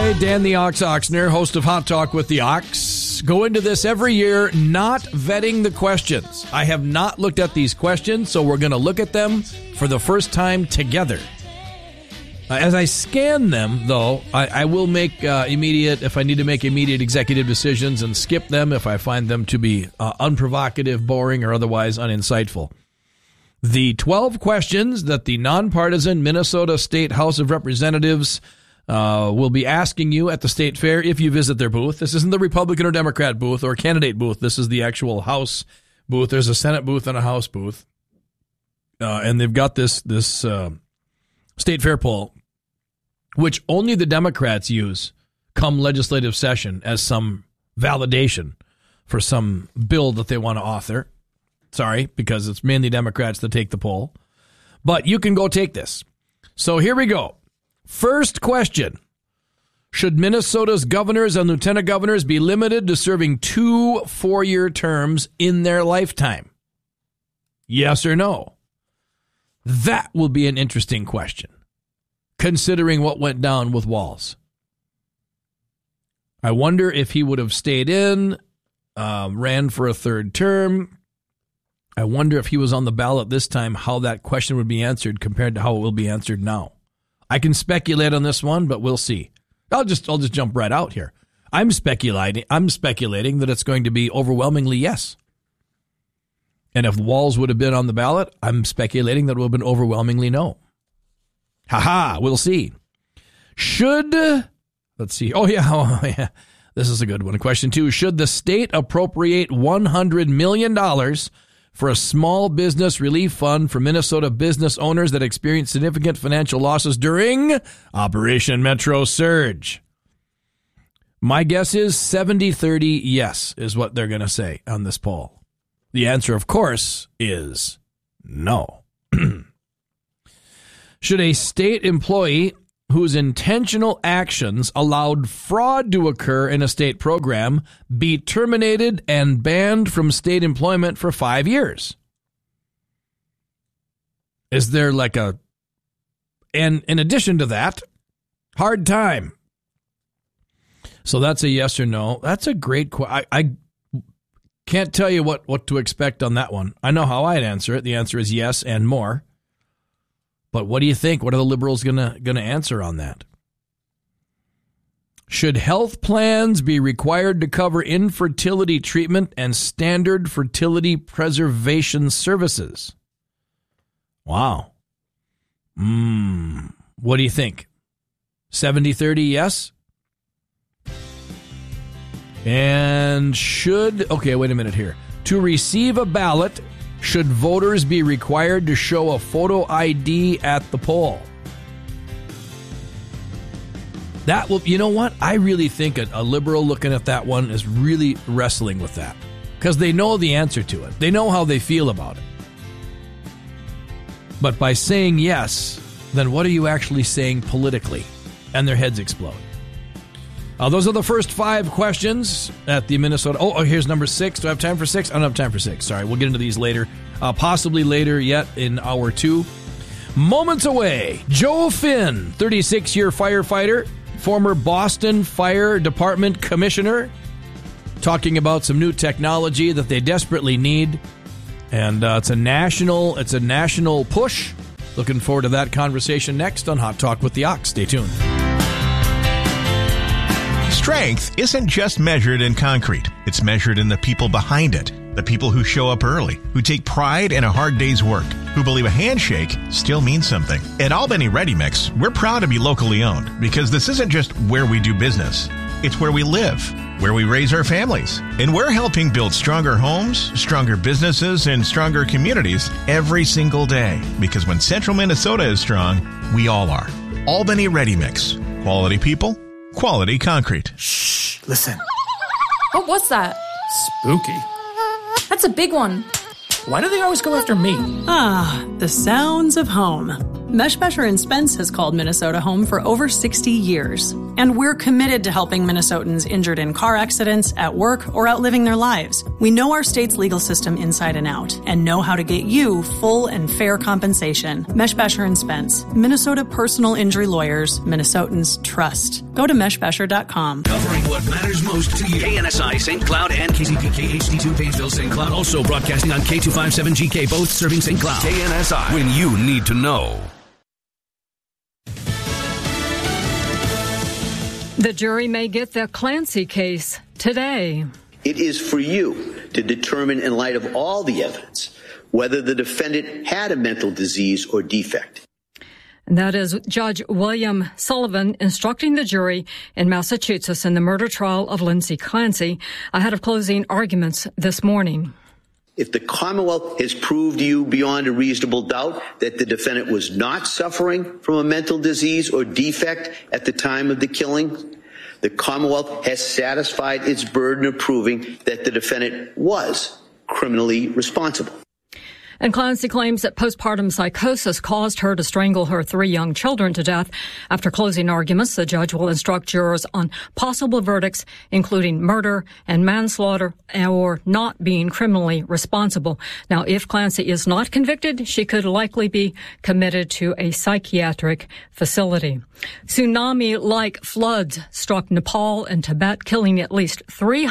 I, Dan the Ox Oxner, host of Hot Talk with the Ox, go into this every year not vetting the questions. I have not looked at these questions, so we're going to look at them for the first time together. As I scan them, though, I will make if I need to make immediate executive decisions, and skip them if I find them to be unprovocative, boring, or otherwise uninsightful. The 12 questions that the nonpartisan Minnesota State House of Representatives will be asking you at the state fair if you visit their booth. This isn't the Republican or Democrat booth or candidate booth. This is the actual House booth. There's a Senate booth and a House booth. And they've got this state fair poll, which only the Democrats use come legislative session as some validation for some bill that they want to author. Sorry, because it's mainly Democrats that take the poll. But you can go take this. So here we go. First question. Should Minnesota's governors and lieutenant governors be limited to serving 2 4-year terms in their lifetime? Yes or no? That will be an interesting question, considering what went down with Walz. I wonder if he would have stayed in, ran for a 3rd term. I wonder if he was on the ballot this time, how that question would be answered compared to how it will be answered now. I can speculate on this one, but we'll see. I'll just jump right out here. I'm speculating that it's going to be overwhelmingly yes. And if Walz would have been on the ballot, I'm speculating that it would have been overwhelmingly no. We'll see. Let's see. Oh, yeah. This is a good one. Question 2, should the state appropriate $100 million for a small business relief fund for Minnesota business owners that experienced significant financial losses during Operation Metro Surge? My guess is 70-30 yes is what they're going to say on this poll. The answer, of course, is no. Should a state employee whose intentional actions allowed fraud to occur in a state program be terminated and banned from state employment for 5 years? Is there and in addition to that, hard time? So that's a yes or no. That's a great question. I can't tell you what to expect on that one. I know how I'd answer it. The answer is yes and more. But what do you think? What are the liberals gonna answer on that? Should health plans be required to cover infertility treatment and standard fertility preservation services? Wow. What do you think? 70-30 yes? And okay, wait a minute here. To receive a ballot, should voters be required to show a photo ID at the poll? That will, you know what? I really think a liberal looking at that one is really wrestling with that because they know the answer to it. They know how they feel about it. But by saying yes, then what are you actually saying politically? And their heads explode. Those are the first 5 questions at the Minnesota. Oh, here's number 6. Do I have time for 6? I don't have time for 6. Sorry, we'll get into these later. Possibly later yet in hour 2. Moments away, Joe Finn, 36-year firefighter, former Boston Fire Department commissioner, talking about some new technology that they desperately need. And it's a national push. Looking forward to that conversation next on Hot Talk with the Ox. Stay tuned. Strength isn't just measured in concrete. It's measured in the people behind it. The people who show up early, who take pride in a hard day's work, who believe a handshake still means something. At Albany Ready Mix, we're proud to be locally owned because this isn't just where we do business. It's where we live, where we raise our families. And we're helping build stronger homes, stronger businesses, and stronger communities every single day. Because when Central Minnesota is strong, we all are. Albany Ready Mix. Quality people, quality concrete. Shh, listen. What was that? Spooky. That's a big one. Why do they always go after me? The sounds of home. Mesh Basher and Spence has called Minnesota home for over 60 years. And we're committed to helping Minnesotans injured in car accidents, at work, or out living their lives. We know our state's legal system inside and out and know how to get you full and fair compensation. Meshbasher and Spence, Minnesota personal injury lawyers, Minnesotans trust. Go to meshbasher.com. Covering what matters most to you. KNSI St. Cloud and KCPK HD2 Painesville St. Cloud. Also broadcasting on K257GK, both serving St. Cloud. KNSI, when you need to know. The jury may get the Clancy case today. It is for you to determine, in light of all the evidence, whether the defendant had a mental disease or defect. And that is Judge William Sullivan instructing the jury in Massachusetts in the murder trial of Lindsay Clancy ahead of closing arguments this morning. If the Commonwealth has proved to you beyond a reasonable doubt that the defendant was not suffering from a mental disease or defect at the time of the killing, the Commonwealth has satisfied its burden of proving that the defendant was criminally responsible. And Clancy claims that postpartum psychosis caused her to strangle her 3 young children to death. After closing arguments, the judge will instruct jurors on possible verdicts, including murder and manslaughter or not being criminally responsible. Now, if Clancy is not convicted, she could likely be committed to a psychiatric facility. Tsunami-like floods struck Nepal and Tibet, killing at least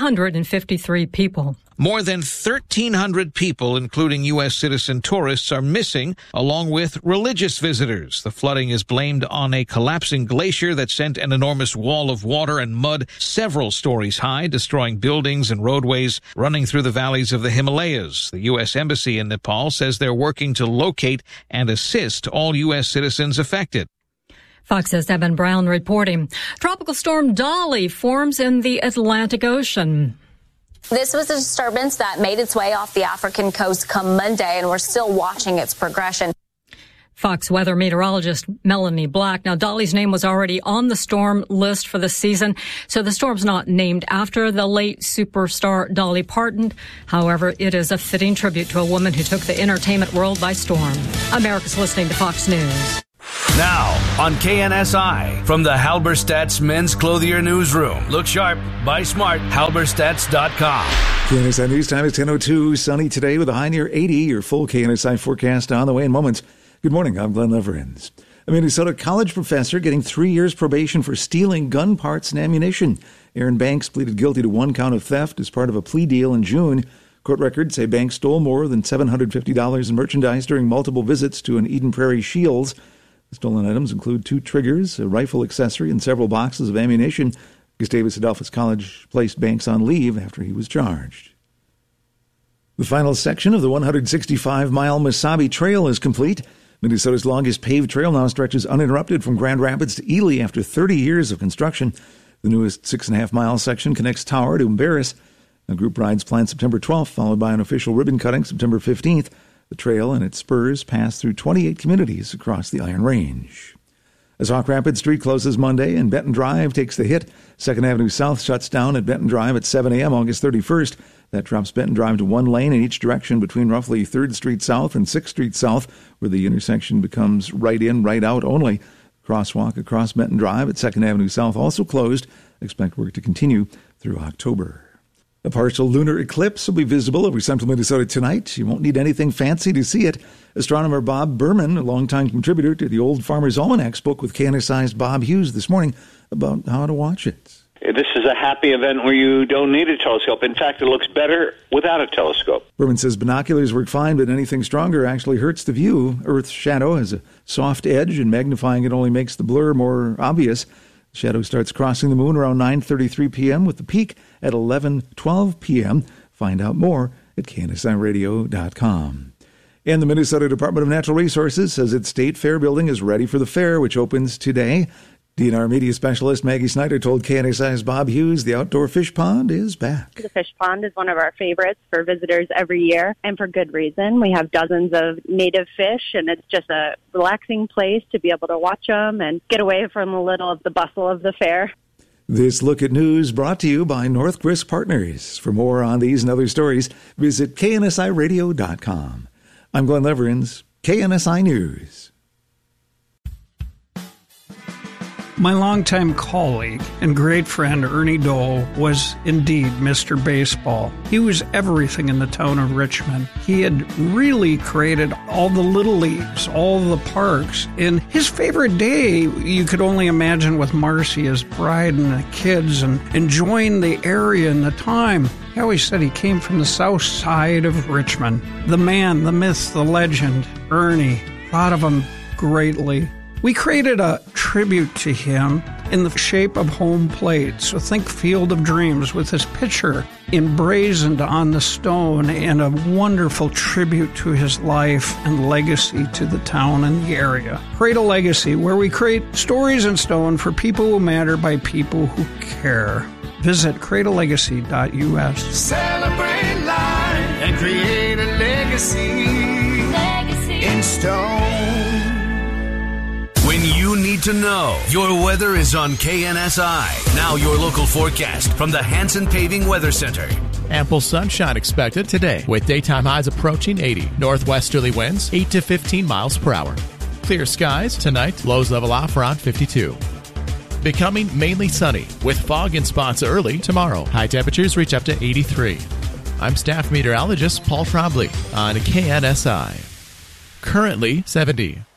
353 people. More than 1,300 people, including U.S. citizen tourists, are missing, along with religious visitors. The flooding is blamed on a collapsing glacier that sent an enormous wall of water and mud several stories high, destroying buildings and roadways running through the valleys of the Himalayas. The U.S. Embassy in Nepal says they're working to locate and assist all U.S. citizens affected. Fox's Evan Brown reporting. Tropical storm Dolly forms in the Atlantic Ocean. This was a disturbance that made its way off the African coast come Monday, and we're still watching its progression. Fox weather meteorologist Melanie Black. Now, Dolly's name was already on the storm list for the season, so the storm's not named after the late superstar Dolly Parton. However, it is a fitting tribute to a woman who took the entertainment world by storm. America's listening to Fox News. Now, on KNSI, from the Halberstadt's Men's Clothier Newsroom. Look sharp, buy smart, halberstadts.com. KNSI News Time is 10:02. Sunny today with a high near 80. Your full KNSI forecast on the way in moments. Good morning, I'm Glenn Leverins. A Minnesota college professor getting 3 years probation for stealing gun parts and ammunition. Aaron Banks pleaded guilty to 1 count of theft as part of a plea deal in June. Court records say Banks stole more than $750 in merchandise during multiple visits to an Eden Prairie Shields. The stolen items include 2 triggers, a rifle accessory, and several boxes of ammunition. Gustavus Adolphus College placed Banks on leave after he was charged. The final section of the 165-mile Mesabi Trail is complete. Minnesota's longest paved trail now stretches uninterrupted from Grand Rapids to Ely after 30 years of construction. The newest 6.5-mile section connects Tower to Embarrass. A group ride's planned September 12th, followed by an official ribbon cutting September 15th. The trail and its spurs pass through 28 communities across the Iron Range. As Hawk Rapids Street closes Monday and Benton Drive takes the hit, 2nd Avenue South shuts down at Benton Drive at 7 a.m. August 31st. That drops Benton Drive to 1 lane in each direction between roughly 3rd Street South and 6th Street South, where the intersection becomes right in, right out only. Crosswalk across Benton Drive at 2nd Avenue South also closed. Expect work to continue through October. A partial lunar eclipse will be visible over central Minnesota tonight. You won't need anything fancy to see it. Astronomer Bob Berman, a longtime contributor to the Old Farmer's Almanac, spoke with KNSI's Bob Hughes this morning about how to watch it. This is a happy event where you don't need a telescope. In fact, it looks better without a telescope. Berman says binoculars work fine, but anything stronger actually hurts the view. Earth's shadow has a soft edge, and magnifying it only makes the blur more obvious. The shadow starts crossing the moon around 9:33 p.m. with the peak at 11:12 p.m. Find out more at KNSIRadio.com. And the Minnesota Department of Natural Resources says its State Fair building is ready for the fair, which opens today. DNR media specialist Maggie Snyder told KNSI's Bob Hughes the outdoor fish pond is back. The fish pond is one of our favorites for visitors every year, and for good reason. We have dozens of native fish, and it's just a relaxing place to be able to watch them and get away from a little of the bustle of the fair. This Look at News brought to you by North Grist Partners. For more on these and other stories, visit KNSIRadio.com. I'm Glenn Leverins, KNSI News. My longtime colleague and great friend Ernie Dole was indeed Mr. Baseball. He was everything in the town of Richmond. He had really created all the little leagues, all the parks. And his favorite day, you could only imagine, with Marcy, his bride, and the kids, and enjoying the area and the time. He always said he came from the south side of Richmond. The man, the myth, the legend, Ernie, thought of him greatly. We created a tribute to him in the shape of home plate. So think Field of Dreams with his picture emblazoned on the stone, and a wonderful tribute to his life and legacy to the town and the area. Create a Legacy, where we create stories in stone for people who matter by people who care. Visit createalegacy.us. Celebrate life and create a legacy in stone. When you need to know, your weather is on KNSI. Now your local forecast from the Hanson Paving Weather Center. Ample sunshine expected today with daytime highs approaching 80. Northwesterly winds 8 to 15 miles per hour. Clear skies tonight, lows level off around 52. Becoming mainly sunny with fog in spots early tomorrow. High temperatures reach up to 83. I'm staff meteorologist Paul Trombley on KNSI. Currently 70.